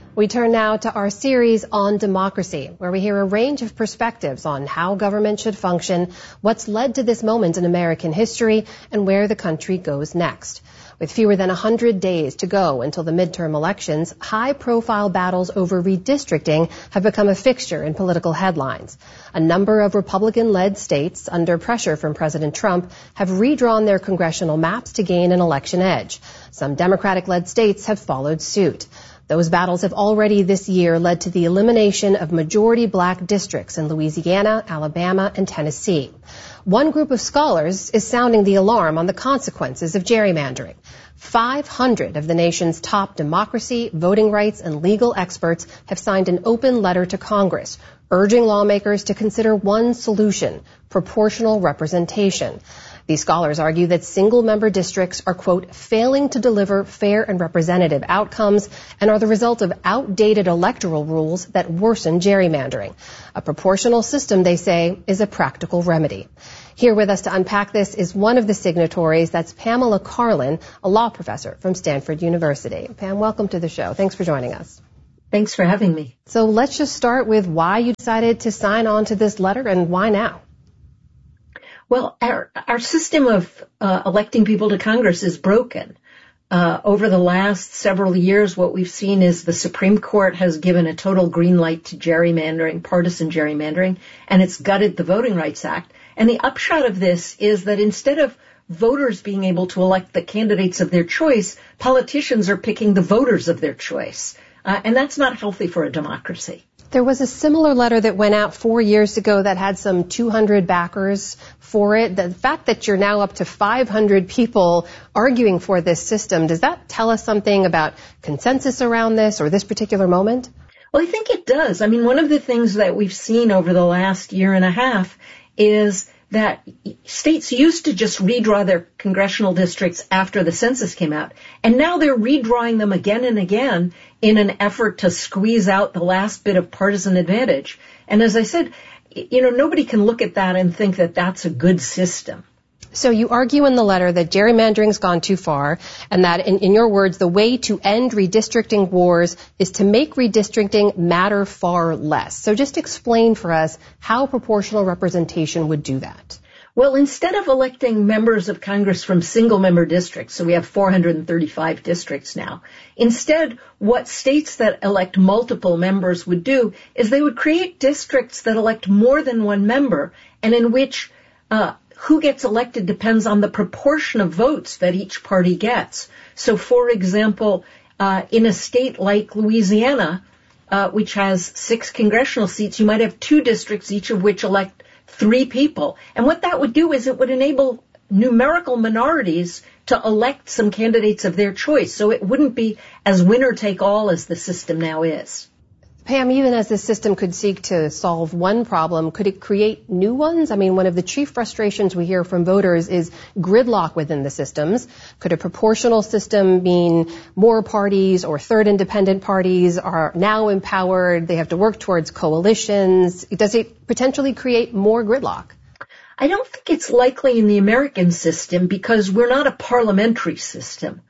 We turn now to our series on democracy, where we hear a range of perspectives on how government should function, what's led to this moment in American history, and where the country goes next. With fewer than 100 days to go until the midterm elections, high-profile battles over redistricting have become a fixture in political headlines. A number of Republican-led states, under pressure from President Trump, have redrawn their congressional maps to gain an election edge. Some Democratic-led states have followed suit. Those battles have already this year led to the elimination of majority black districts in Louisiana, Alabama, and Tennessee. One group of scholars is sounding the alarm on the consequences of gerrymandering. 500 of the nation's top democracy, voting rights, and legal experts have signed an open letter to Congress, urging lawmakers to consider one solution: proportional representation. These scholars argue that single-member districts are, quote, failing to deliver fair and representative outcomes and are the result of outdated electoral rules that worsen gerrymandering. A proportional system, they say, is a practical remedy. Here with us to unpack this is one of the signatories. That's Pamela Karlan, a law professor from Stanford University. Pam, welcome to the show. Thanks for joining us. Thanks for having me. So let's just start with why you decided to sign on to this letter and why now? Well, our system of electing people to Congress is broken. Over the last several years, what we've seen is the Supreme Court has given a total green light to gerrymandering, partisan gerrymandering, and it's gutted the Voting Rights Act. And the upshot of this is that instead of voters being able to elect the candidates of their choice, politicians are picking the voters of their choice. And that's not healthy for a democracy. There was a similar letter that went out 4 years ago that had some 200 backers for it. The fact that you're now up to 500 people arguing for this system, does that tell us something about consensus around this or this particular moment? Well, I think it does. I mean, one of the things that we've seen over the last year and a half is that states used to just redraw their congressional districts after the census came out, and now they're redrawing them again and again in an effort to squeeze out the last bit of partisan advantage. And as I said, nobody can look at that and think that that's a good system. So you argue in the letter that gerrymandering's gone too far and that, in your words, the way to end redistricting wars is to make redistricting matter far less. So just explain for us how proportional representation would do that. Well, instead of electing members of Congress from single-member districts, so we have 435 districts now, instead what states that elect multiple members would do is they would create districts that elect more than one member and in which who gets elected depends on the proportion of votes that each party gets. So, for example, in a state like Louisiana, which has 6 congressional seats, you might have 2 districts, each of which elect 3 people. And what that would do is it would enable numerical minorities to elect some candidates of their choice. So it wouldn't be as winner-take-all as the system now is. Pam, even as this system could seek to solve one problem, could it create new ones? I mean, one of the chief frustrations we hear from voters is gridlock within the systems. Could a proportional system mean more parties or third independent parties are now empowered? They have to work towards coalitions. Does it potentially create more gridlock? I don't think it's likely in the American system because we're not a parliamentary system.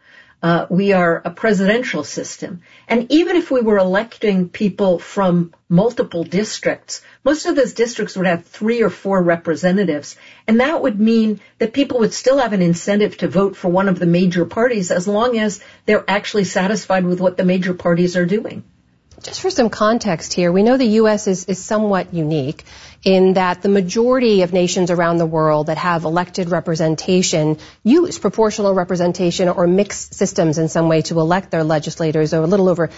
We are a presidential system. And even if we were electing people from multiple districts, most of those districts would have 3 or 4 representatives. And that would mean that people would still have an incentive to vote for one of the major parties as long as they're actually satisfied with what the major parties are doing. Just for some context here, we know the U.S. is somewhat unique in that the majority of nations around the world that have elected representation use proportional representation or mixed systems in some way to elect their legislators, or a little over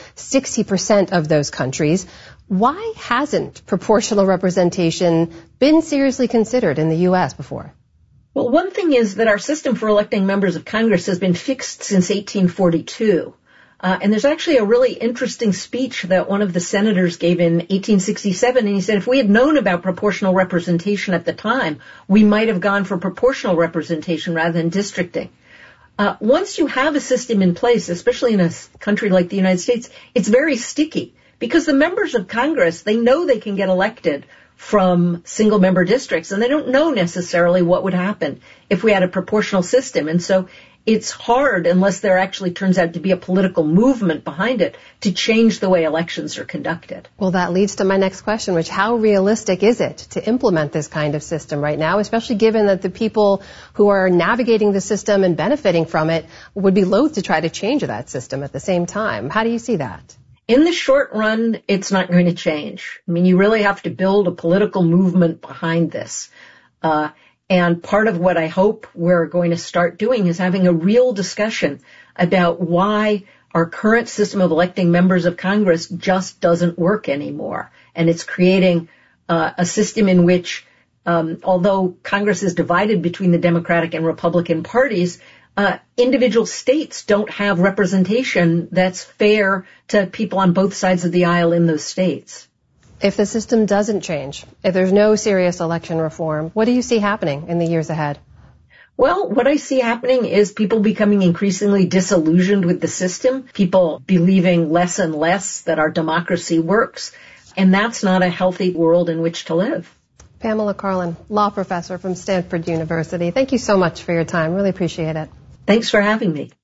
60% of those countries. Why hasn't proportional representation been seriously considered in the U.S. before? Well, one thing is that our system for electing members of Congress has been fixed since 1842. And there's actually a really interesting speech that one of the senators gave in 1867, and he said if we had known about proportional representation at the time, we might have gone for proportional representation rather than districting. Once you have a system in place, especially in a country like the United States, it's very sticky because the members of Congress, they know they can get elected from single-member districts, and they don't know necessarily what would happen if we had a proportional system. And so it's hard, unless there actually turns out to be a political movement behind it, to change the way elections are conducted. Well, that leads to my next question, which how realistic is it to implement this kind of system right now, especially given that the people who are navigating the system and benefiting from it would be loath to try to change that system at the same time? How do you see that? In the short run, it's not going to change. I mean, you really have to build a political movement behind this. And part of what I hope we're going to start doing is having a real discussion about why our current system of electing members of Congress just doesn't work anymore. And it's creating a system in which, although Congress is divided between the Democratic and Republican parties, individual states don't have representation that's fair to people on both sides of the aisle in those states. If the system doesn't change, if there's no serious election reform, what do you see happening in the years ahead? Well, what I see happening is people becoming increasingly disillusioned with the system, people believing less and less that our democracy works, and that's not a healthy world in which to live. Pamela Karlan, law professor from Stanford University. Thank you so much for your time. Really appreciate it. Thanks for having me.